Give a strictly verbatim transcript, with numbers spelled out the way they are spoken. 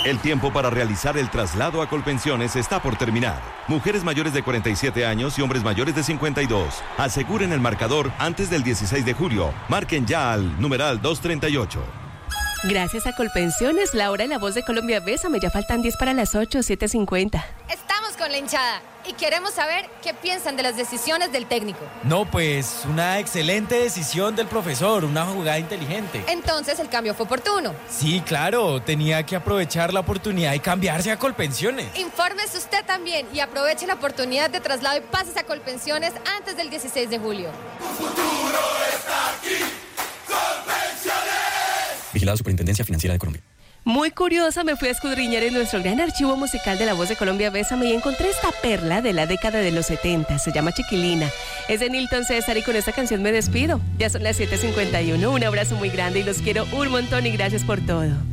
El tiempo para realizar el traslado a Colpensiones está por terminar. Mujeres mayores de cuarenta y siete años y hombres mayores de cincuenta y dos. Aseguren el marcador antes del dieciséis de julio. Marquen ya al numeral doscientos treinta y ocho. Gracias a Colpensiones, la hora y la voz de Colombia, bésame. Ya faltan diez para las ocho, siete cincuenta. Estamos con la hinchada y queremos saber qué piensan de las decisiones del técnico. No, pues una excelente decisión del profesor, una jugada inteligente. Entonces el cambio fue oportuno. Sí, claro, tenía que aprovechar la oportunidad y cambiarse a Colpensiones. Infórmese usted también y aproveche la oportunidad de traslado y pases a Colpensiones antes del dieciséis de julio. Tu futuro está aquí. Vigilado Superintendencia Financiera de Colombia. Muy curiosa, me fui a escudriñar en nuestro gran archivo musical de La Voz de Colombia, bésame, y encontré esta perla de la década de los setenta. Se llama Chiquilina. Es de Nilton César y con esta canción me despido. Ya son las siete cincuenta y uno. Un abrazo muy grande y los quiero un montón y gracias por todo.